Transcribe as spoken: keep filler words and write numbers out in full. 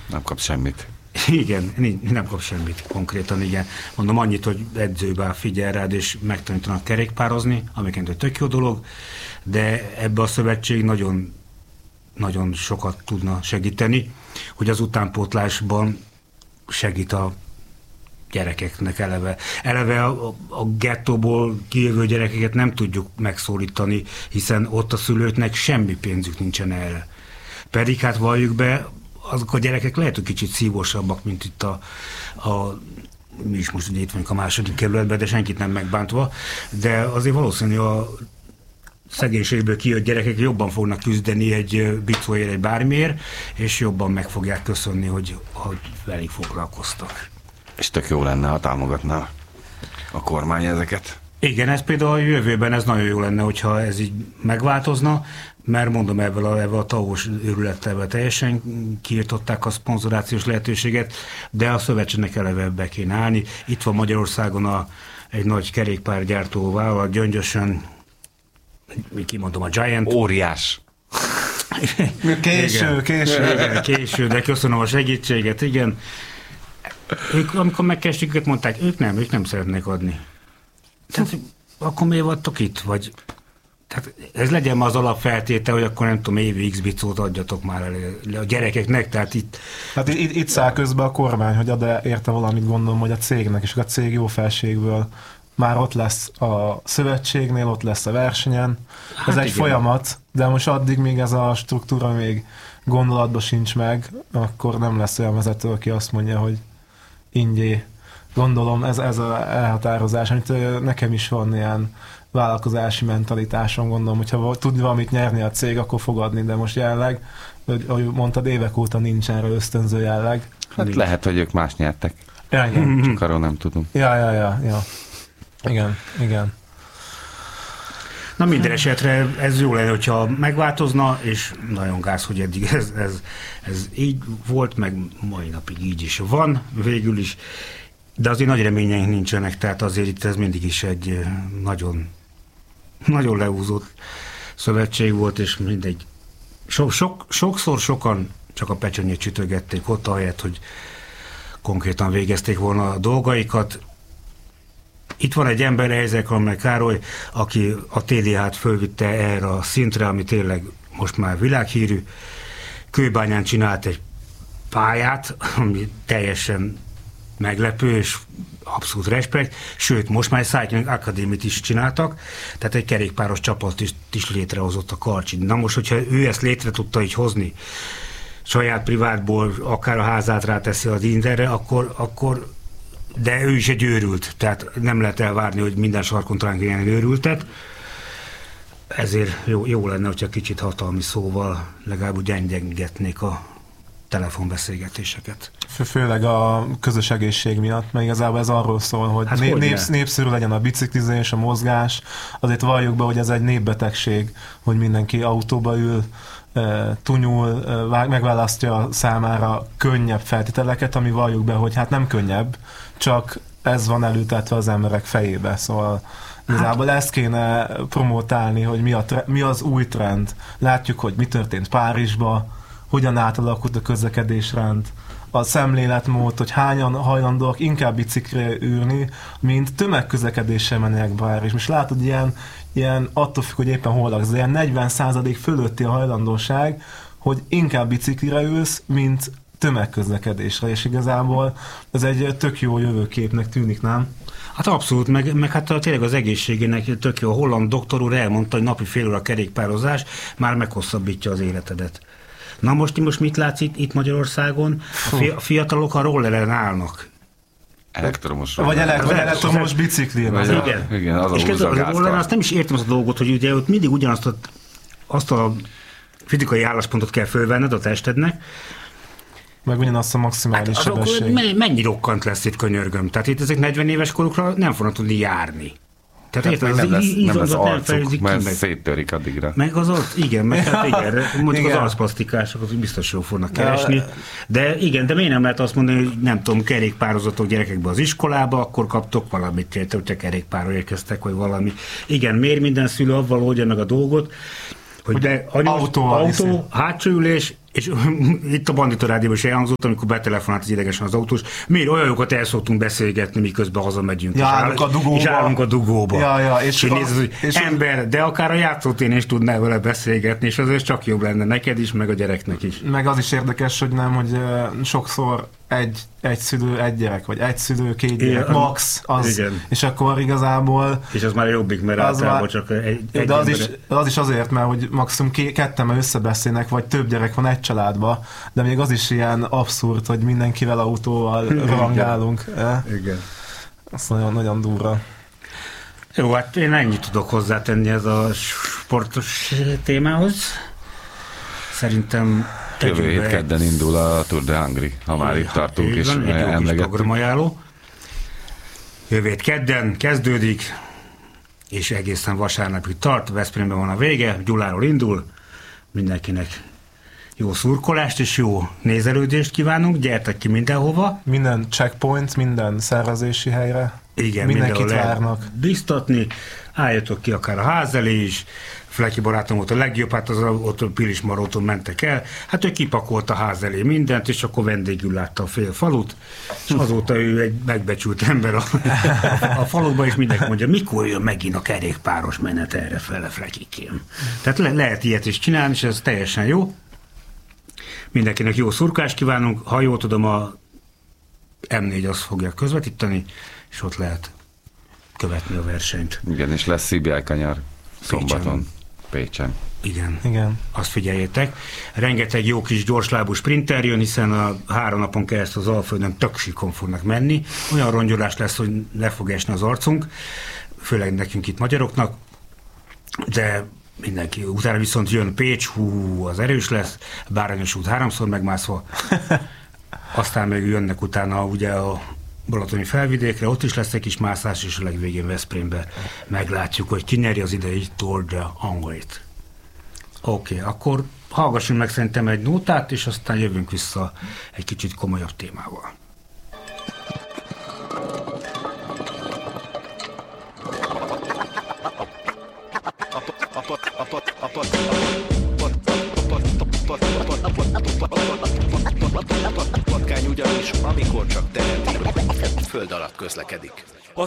Nem kap semmit. Igen, nem kap semmit konkrétan, igen. Mondom annyit, hogy edzőbe figyel rád, és megtanítanak kerékpározni, amiként egy tök jó dolog, de ebbe a szövetség nagyon, nagyon sokat tudna segíteni, hogy az utánpótlásban segít a gyerekeknek eleve. Eleve a, a gettóból kijövő gyerekeket nem tudjuk megszólítani, hiszen ott a szülőknek semmi pénzük nincsen erre. Pedig hát valljuk be, azok a gyerekek lehet, hogy kicsit szívósabbak, mint itt a, a mi is most ugye itt vagyunk a második kerületben, de senkit nem megbántva, de azért valószínű a szegénységből kijött gyerekek jobban fognak küzdeni egy bicóért, egy bármiért, és jobban meg fogják köszönni, hogy, hogy velük foglalkoztak. És tök jó lenne, ha támogatná a kormány ezeket. Igen, ez például a jövőben ez nagyon jó lenne, hogyha ez így megváltozna, mert mondom, ebben a, ebben a tavós őrülettel teljesen kiirtották a szponzorációs lehetőséget, de a szövetségnek eleve be kéne állni. Itt van Magyarországon a, egy nagy kerékpárgyártó vállalat, Gyöngyösön, kimondom, a Giant. Óriás. Késő, igen, késő. Igen, késő, de köszönöm a segítséget, igen. Ők, amikor megkeresték őket, mondták, ők nem, ők nem szeretnék adni. Tehát akkor miért vagytok itt? Vagy, tehát ez legyen már az alapfeltétel, hogy akkor nem tudom, évi X bicót adjatok már elő a gyerekeknek, tehát itt... Hát itt, itt száll közben a kormány, hogy ad érte valamit, gondolom, hogy a cégnek, és a cég jó felségből már ott lesz a szövetségnél, ott lesz a versenyen. Ez hát egy igen. folyamat, de most addig még ez a struktúra még gondolatban sincs meg, akkor nem lesz olyan vezető, aki azt mondja, hogy ingyé. Gondolom, ez, ez az elhatározás, amit nekem is van ilyen vállalkozási mentalitásom, gondolom, hogyha tud valamit nyerni a cég, akkor fog adni, de most jelenleg, ahogy mondtad, évek óta nincs erre ösztönző jelleg. Hát nincs. Lehet, hogy ők más nyertek. Ja, igen. Csak arról nem tudunk. Ja, ja, ja, ja. Igen, igen. Na minden esetre ez jó lenne, hogyha megváltozna, és nagyon gáz, hogy eddig ez, ez, ez így volt, meg mai napig így is van, végül is. De azért nagy reményeink nincsenek, tehát azért itt ez mindig is egy nagyon, nagyon leúzott szövetség volt, és mindegy. So, sok, sokszor sokan csak a pecsenyét csütögették ott, ahelyett, hogy konkrétan végezték volna a dolgaikat. Itt van egy ember, Eizelkammer Károly, aki a té dé hát fölvitte erre a szintre, ami tényleg most már világhírű. Kőbányán csinált egy pályát, ami teljesen meglepő, és abszolút respekt, sőt, most már egy Cycling Academy-t is csináltak, tehát egy kerékpáros csapat is, is létrehozott a Karcsin. Na most, hogyha ő ezt létre tudta így hozni, saját privátból, akár a házát ráteszi az Interre, akkor, akkor de ő is egy őrült, tehát nem lehet elvárni, hogy minden sarkon talán ilyen őrültet. Ezért jó, jó lenne, hogyha kicsit hatalmi szóval legalább úgy gyenggetnék a telefonbeszélgetéseket. Főleg a közös egészség miatt, mert igazából ez arról szól, hogy hát né- népsz, népszerű legyen a biciklizés, a mozgás. Azért valljuk be, hogy ez egy népbetegség, hogy mindenki autóba ül, tunyul, megválasztja számára könnyebb feltételeket, ami valljuk be, hogy hát nem könnyebb, csak ez van elültetve az emberek fejébe, szóval igazából hát, ezt kéne promotálni, hogy mi, a tre- mi az új trend. Látjuk, hogy mi történt Párizsba, hogyan átalakult a közlekedésrend, a szemléletmód, hogy hányan hajlandóak inkább biciklire ülni, mint tömegközlekedéssel mennek Párizsba. És látod, ilyen, ilyen attól függ, hogy éppen hol laksz, de ilyen negyven százalék fölötti a hajlandóság, hogy inkább biciklire ülsz, mint tömegközlekedésre, és igazából ez egy tök jó jövőképnek tűnik, nem? Hát abszolút, meg, meg hát tényleg az egészségének tök jó. A holland doktor úr elmondta, hogy napi fél óra kerékpározás már meghosszabbítja az életedet. Na most, most mit látsz itt, itt Magyarországon? A, fi, a fiatalok a rolleren állnak. Elektromos Vagy, elek, vagy elektromos biciklén. Az igen. A, igen, az és a, a, a rolleren azt nem is értem azt a dolgot, hogy ugye ott mindig ugyanazt a, azt a fizikai álláspontot kell fölvenned a testednek, meg ugyanazt a maximális hát sebesség. Mennyi rokkant lesz itt, könyörgöm? Tehát itt ezek negyven éves korukra nem fognak tudni járni. Tehát hát érted, az nem lesz, í- nem lesz arcuk, ki, mert meg, széttörik addigra. Meg az ott, igen, meg hát igen, mondjuk az arcplasztikások az biztos jól fognak keresni. De igen, de miért nem lehet azt mondani, hogy nem tudom, kerékpározatok gyerekekbe az iskolába, akkor kaptok valamit, érte, hogyha kerékpárra érkeztek, vagy valami. Igen, miért minden szülő avval oldja meg a dolgot, hogy, hogy de anyós, autó, autó hátsó ülés, és itt a Bandita Rádióban is elhangzott, amikor betelefonált az idegesen az autós, miért olyan jókat el szoktunk beszélgetni, miközben hazamegyünk. Ja, és, állunk áll, a és állunk a dugóba. Ja, ja, és, és, nézd, hogy és ember, de akár a játszótén is tudnál vele beszélgetni, és azért csak jobb lenne neked is, meg a gyereknek is. Meg az is érdekes, hogy nem, hogy uh, sokszor egy, egy szülő, egy gyerek, vagy egy szülő, két gyerek, igen, max, az, igen. És akkor igazából... És az már jobbik, mert általában már, csak egy, egy de az is, az is azért, mert hogy maximum ketten összebeszélnek, vagy több gyerek van egy családban, de még az is ilyen abszurd, hogy mindenkivel autóval rangálunk. Igen. Az nagyon, nagyon durva. Jó, hát én ennyit tudok hozzátenni ez a sportos témához. Szerintem jövő hét kedden indul a Tour de Hungary, ha már itt tartunk, és emlegettük. Jövő hét kedden kezdődik, és egészen vasárnapig tart, Veszprémben van a vége, Gyuláról indul, mindenkinek jó szurkolást és jó nézelődést kívánunk, gyertek ki mindenhova. Minden checkpoint, minden szervezési helyre. Igen, mindenkit várnak. Biztatni, álljatok ki akár a ház elé is. Fleki barátom volt a legjobb, hát az ott Pilismaróton mentek el, hát ő kipakolt a ház elé mindent, és akkor vendégül látta a fél falut, és azóta ő egy megbecsült ember a, a, a faluban, és mindenki mondja, mikor jön megint a kerékpáros menet erre fele, Flekikém. Tehát le, lehet ilyet is csinálni, és ez teljesen jó. Mindenkinek jó szurkást kívánunk, ha jól tudom, a em négy azt fogja közvetíteni, és ott lehet követni a versenyt. Igen, és lesz cé bé i kanyar szombaton Pécsen. Igen. Igen. Azt figyeljétek. Rengeteg jó kis gyorslábú sprinter jön, hiszen a három napon keresztül az Alföldön tök síkon fognak menni. Olyan rongyolás lesz, hogy le fog esni az arcunk, főleg nekünk itt magyaroknak, de mindenki. Utána viszont jön Pécs, hú, az erős lesz, Bárányos út háromszor megmászva. Aztán még jönnek utána ugye a balatoni felvidékre, ott is lesz egy kis mászás, és a legvégén Veszprémben meglátjuk, hogy ki nyeri az idei Tour de Hungary-t. Oké, okay, akkor hallgassunk meg szerintem egy nótát, és aztán jövünk vissza egy kicsit komolyabb témával. Patkány ugyanis, amikor csak teheti, föld alatt közlekedik. Az